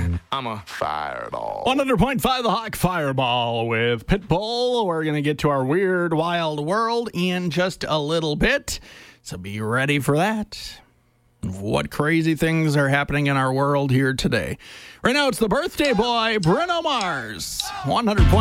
I'm a fireball. 100.5 The Hawk Fireball with Pitbull. We're going to get to our weird, wild world in just a little bit. So be ready for that. What crazy things are happening in our world here today. Right now, it's the birthday boy, Bruno Mars. 100.